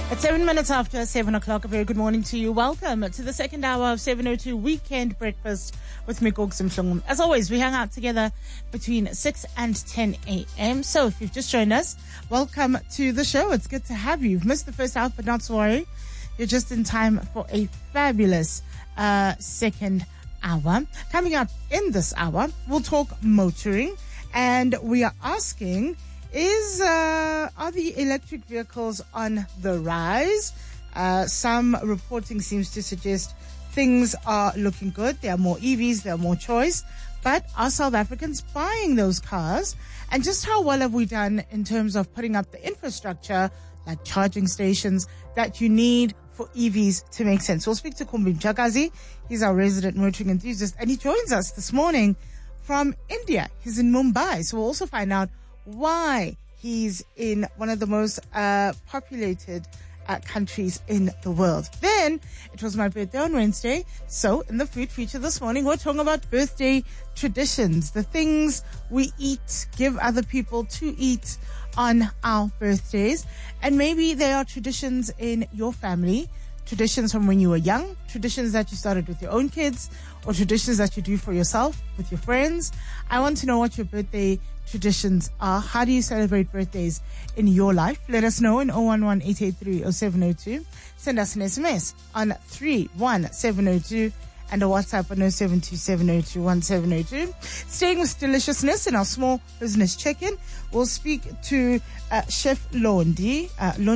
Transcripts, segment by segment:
At 7 minutes after 7 o'clock, a very good morning to you. Welcome to the second hour of 702 Weekend Breakfast with Miko Mhlungu. As always, we hang out together between 6 and 10 a.m. So if you've just joined us, welcome to the show. It's good to have you. You've missed the first hour, but not to worry. You're just in time for a fabulous second hour. Coming up in this hour, we'll talk motoring, and we are asking, are the electric vehicles on the rise? Some reporting seems to suggest things are looking good. There are more EVs, there are more choice. But are South Africans buying those cars? And just how well have we done in terms of putting up the infrastructure, like charging stations, that you need for EVs to make sense? We'll speak to Kumbi Mchakazi. He's our resident motoring enthusiast, and he joins us this morning from India. He's in Mumbai. So we'll also find out why he's in one of the most populated countries in the world. Then, it was my birthday on Wednesday. So, in the food feature this morning, we're talking about birthday traditions, the things we eat, give other people to eat on our birthdays. And maybe there are traditions in your family, traditions from when you were young, traditions that you started with your own kids, or traditions that you do for yourself with your friends. I want to know what your birthday traditions are. How do you celebrate birthdays in your life? Let us know in 011-883-0702. Send us an SMS on 31702 and a WhatsApp on 0727021702. Staying with deliciousness in our small business check-in, we'll speak to Chef Londiwe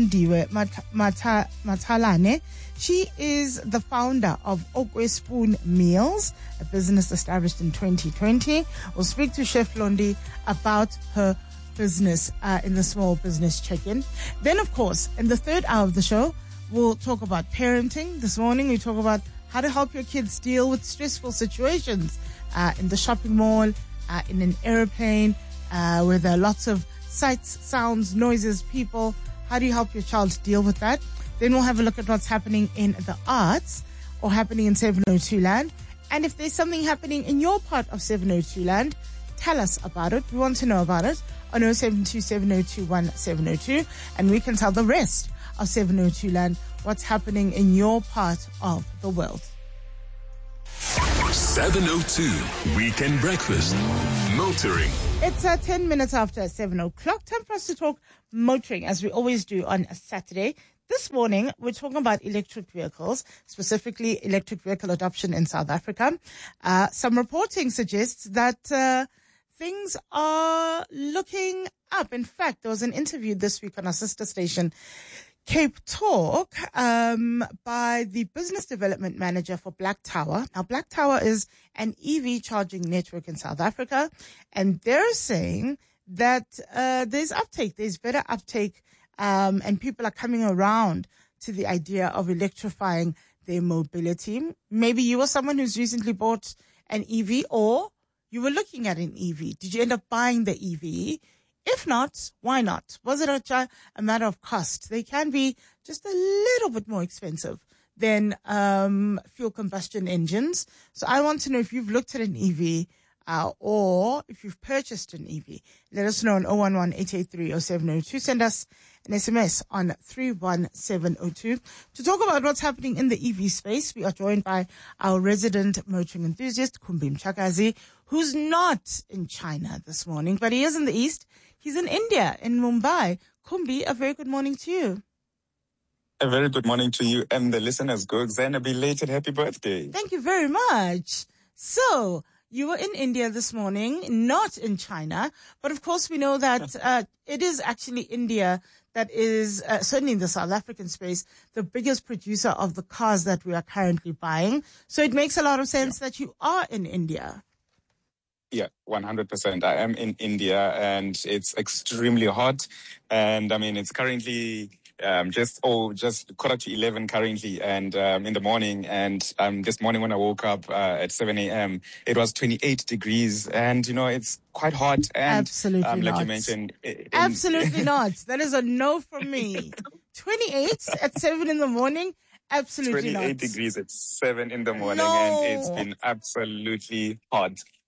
Matalane. She is the founder of Okwe Spoon Meals, a business established in 2020. We'll speak to Chef Londi about her business in the small business check-in. Then, of course, in the third hour of the show, we'll talk about parenting. This morning, we talk about how to help your kids deal with stressful situations in the shopping mall, in an airplane, where there are lots of sights, sounds, noises, people. How do you help your child deal with that? Then we'll have a look at what's happening in the arts or happening in 702 land. And if there's something happening in your part of 702 land, tell us about it. We want to know about it on 072-702-1702. And we can tell the rest of 702 land what's happening in your part of the world. 702 Weekend Breakfast. Motoring. It's 10 minutes after 7 o'clock. Time for us to talk motoring, as we always do on a Saturday. This morning, we're talking about electric vehicles, specifically electric vehicle adoption in South Africa. Some reporting suggests that things are looking up. In fact, there was an interview this week on our sister station, Cape Talk, by the business development manager for Black Tower. Now, Black Tower is an EV charging network in South Africa, and they're saying that there's better uptake, and people are coming around to the idea of electrifying their mobility. Maybe you were someone who's recently bought an EV, or you were looking at an EV. Did you end up buying the EV? If not, why not? Was it a matter of cost? They can be just a little bit more expensive than fuel combustion engines. So I want to know if you've looked at an EV or if you've purchased an EV. Let us know on 011-883-0702. Send us an SMS on 31702. To talk about what's happening in the EV space, we are joined by our resident motoring enthusiast, Kumbi Mchakazi, who's not in China this morning, but he is in the East. He's in India, in Mumbai. Kumbi, a very good morning to you. A very good morning to you and the listeners, Gogs, and a belated happy birthday. Thank you very much. So, you were in India this morning, not in China, but of course we know that it is actually India that is, certainly in the South African space, the biggest producer of the cars that we are currently buying. So it makes a lot of sense that you are in India. Yeah, 100%. I am in India and it's extremely hot. And I mean, it's currently just quarter to 11 currently, and in the morning. And this morning when I woke up at 7 a.m., it was 28 degrees, and it's quite hot. And absolutely like not. you mentioned, absolutely not. That is a no from me. 28 at 7 in the morning. Absolutely 28 not. degrees at 7 in the morning, No. and it's been absolutely hot.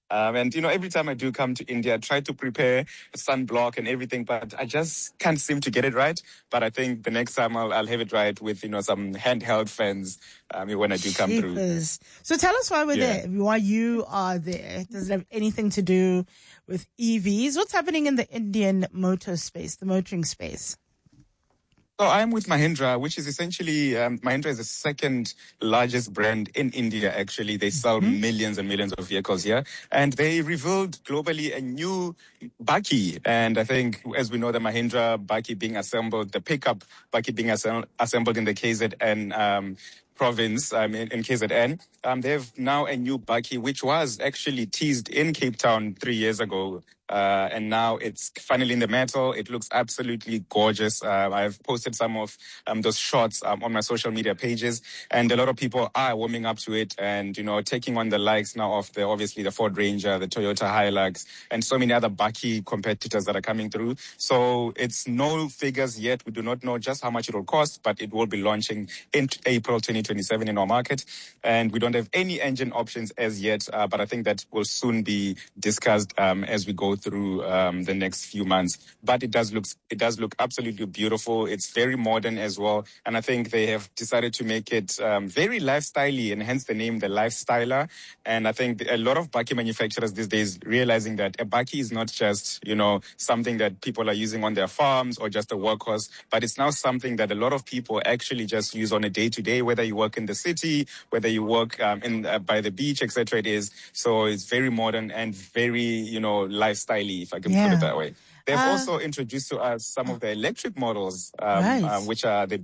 And, every time I do come to India, I try to prepare a sunblock and everything, but I just can't seem to get it right. But I think the next time I'll have it right with, some handheld fans when I do come through. Jeepers. So tell us why we're there, why you are there. Does it have anything to do with EVs? What's happening in the Indian motor space, the motoring space? So I'm with Mahindra, which is essentially, Mahindra is the second largest brand in India, actually. They sell millions and millions of vehicles here. And they revealed globally a new Bakkie. And I think, as we know, the Mahindra Bakkie being assembled, the pickup Bakkie being assembled in the KZN province, in KZN. They have now a new Bakkie, which was actually teased in Cape Town 3 years ago. And now it's finally in the metal. It looks absolutely gorgeous. I've posted some of those shots on my social media pages, and a lot of people are warming up to it and, taking on the likes now of obviously the Ford Ranger, the Toyota Hilux, and so many other Bakkie competitors that are coming through. So it's no figures yet. We do not know just how much it will cost, but it will be launching in April 2027 in our market. And we don't have any engine options as yet, but I think that will soon be discussed as we go through the next few months. But it does look absolutely beautiful. It's very modern as well, and I think they have decided to make it very lifestyle-y, and hence the name, the Lifestyler. And I think a lot of Bakkie manufacturers these days realizing that a Bakkie is not just something that people are using on their farms or just a workhorse, but it's now something that a lot of people actually just use on a day-to-day, whether you work in the city, whether you work by the beach, etc. It is so it's very modern and very lifestyle, if I can put it that way. They've also introduced to us some of the electric models, which are the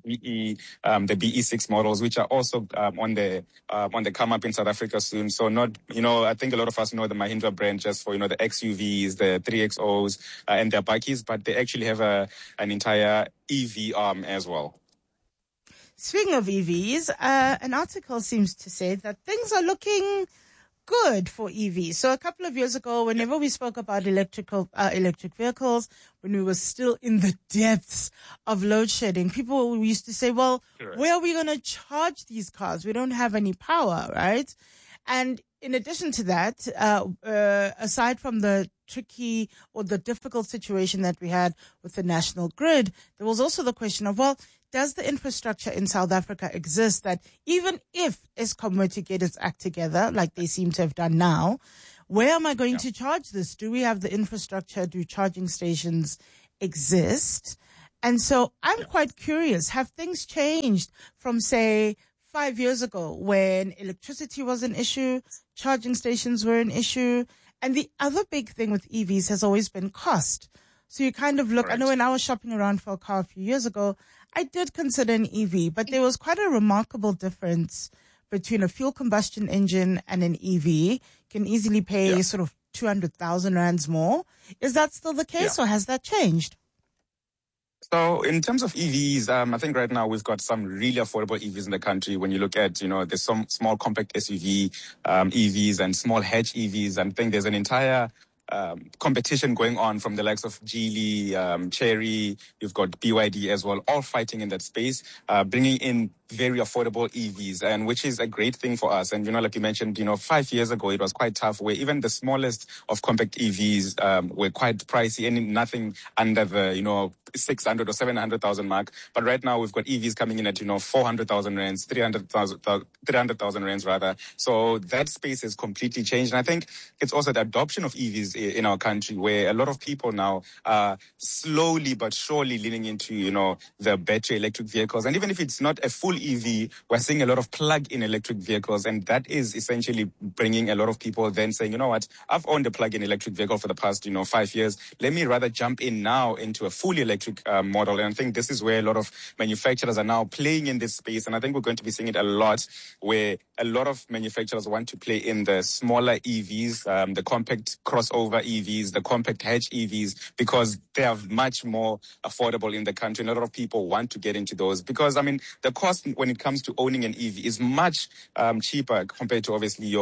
BE6 models, which are also on the come up in South Africa soon. So I think a lot of us know the Mahindra brand just for the XUVs, the 3XOs, and their Bakkies, but they actually have an entire EV arm as well. Speaking of EVs, an article seems to say that things are looking good for EVs. So a couple of years ago, whenever we spoke about electric vehicles, when we were still in the depths of load shedding, people used to say, well, where are we going to charge these cars? We don't have any power, right? And in addition to that, aside from the tricky or the difficult situation that we had with the national grid, there was also the question of, well, does the infrastructure in South Africa exist that even if Eskom were to get its act together, like they seem to have done now, where am I going to charge this? Do we have the infrastructure? Do charging stations exist? And so I'm quite curious, have things changed from, say, 5 years ago when electricity was an issue, charging stations were an issue, and the other big thing with EVs has always been cost. So you kind of look, I know when I was shopping around for a car a few years ago, I did consider an EV, but there was quite a remarkable difference between a fuel combustion engine and an EV. You can easily pay sort of 200,000 rands more. Is that still the case or has that changed? So in terms of EVs, I think right now we've got some really affordable EVs in the country. When you look at, there's some small compact SUV EVs and small hatch EVs. I think there's an entire competition going on from the likes of Geely, Chery, you've got BYD as well, all fighting in that space, bringing in very affordable EVs, and which is a great thing for us. And, like you mentioned, 5 years ago, it was quite tough where even the smallest of compact EVs were quite pricey and nothing under the, 600 or 700,000 mark. But right now we've got EVs coming in at, 400,000 rands, 300,000 rands rather. So that space has completely changed. And I think it's also the adoption of EVs in our country where a lot of people now are slowly but surely leaning into, the battery electric vehicles. And even if it's not a full EV, we're seeing a lot of plug-in electric vehicles, and that is essentially bringing a lot of people then saying, you know what, I've owned a plug-in electric vehicle for the past, 5 years. Let me rather jump in now into a fully electric model. And I think this is where a lot of manufacturers are now playing in this space, and I think we're going to be seeing it a lot, where a lot of manufacturers want to play in the smaller EVs, the compact crossover EVs, the compact hatch EVs, because they are much more affordable in the country. And a lot of people want to get into those because, the cost when it comes to owning an EV is much cheaper compared to obviously your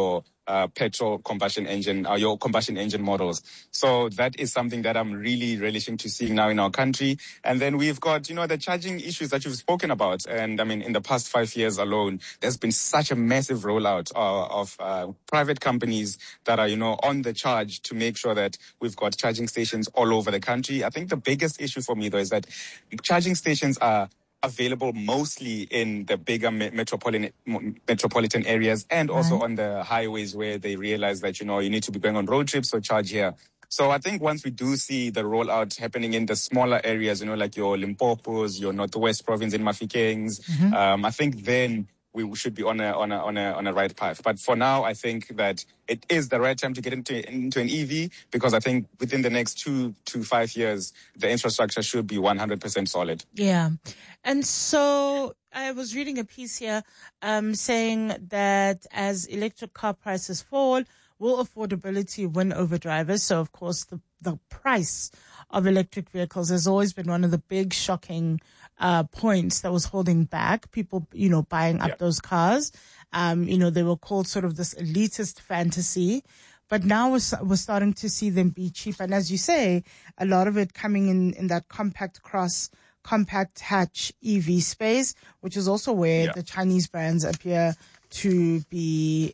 petrol combustion engine, your combustion engine models. So that is something that I'm really relishing to seeing now in our country. And then we've got, the charging issues that you've spoken about. And I mean, in the past 5 years alone, there's been such a massive rollout of private companies that are, on the charge to make sure that we've got charging stations all over the country. I think the biggest issue for me, though, is that charging stations are available mostly in the bigger metropolitan areas and also on the highways where they realize that, you need to be going on road trips, so charge here. So I think once we do see the rollout happening in the smaller areas, like your Limpopos, your Northwest Province in Mafikeng's, I think then we should be on a right path. But for now, I think that it is the right time to get into an EV, because I think within the next 2 to 5 years, the infrastructure should be 100% solid. Yeah. And so I was reading a piece here saying that as electric car prices fall, will affordability win over drivers? So, of course, the price of electric vehicles has always been one of the big shocking points that was holding back people, buying up those cars. They were called sort of this elitist fantasy, but now we're starting to see them be cheap. And as you say, a lot of it coming in that compact hatch EV space, which is also where the Chinese brands appear to be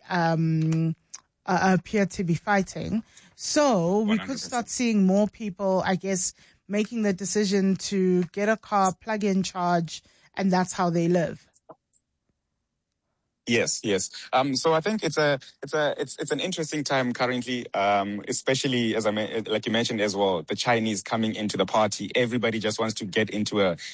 fighting. So 100%. We could start seeing more people, I guess, making the decision to get a car, plug in, charge, and that's how they live. Yes. So I think it's an interesting time currently, especially like you mentioned as well, the Chinese coming into the party. Everybody just wants to get into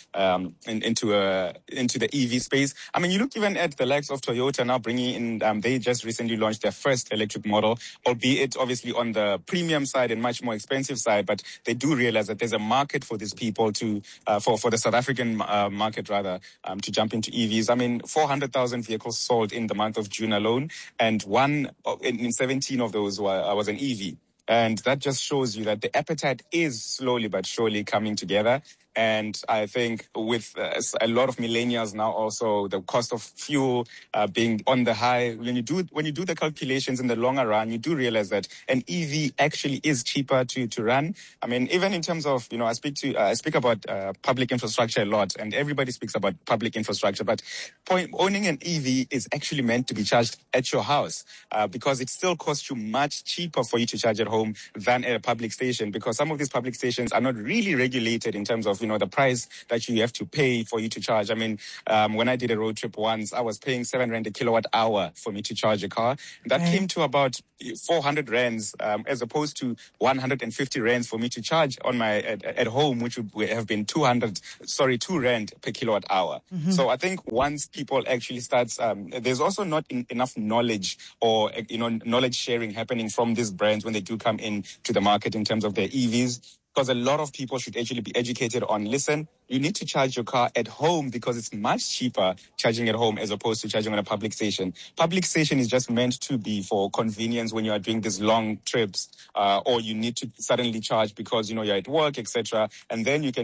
the EV space. I mean, you look even at the likes of Toyota now bringing in. They just recently launched their first electric model, albeit obviously on the premium side and much more expensive side. But they do realize that there's a market for these people for the South African market rather, to jump into EVs. I mean, 400,000 vehicles sold in the month of June alone, and in 17 of those was an EV. And that just shows you that the appetite is slowly but surely coming together. And I think with a lot of millennials now also, the cost of fuel being on the high, when you do the calculations in the longer run, you do realize that an EV actually is cheaper to run. I mean, even in terms of, I speak about public infrastructure a lot, and everybody speaks about public infrastructure, but owning an EV is actually meant to be charged at your house, because it still costs you much cheaper for you to charge at home than at a public station, because some of these public stations are not really regulated in terms of, the price that you have to pay for you to charge. I mean, when I did a road trip once, I was paying 7 rand a kilowatt hour for me to charge a car. That came to about 400 rands, as opposed to 150 rands for me to charge on my at home, which would have been 2 rand per kilowatt hour. Mm-hmm. So I think once people actually starts, there's also not enough knowledge or knowledge sharing happening from these brands when they do come in to the market in terms of their EVs. Because a lot of people should actually be educated on, listen, you need to charge your car at home because it's much cheaper charging at home as opposed to charging on a public station. Public station is just meant to be for convenience when you are doing these long trips, or you need to suddenly charge because, you're at work, etc. And then you can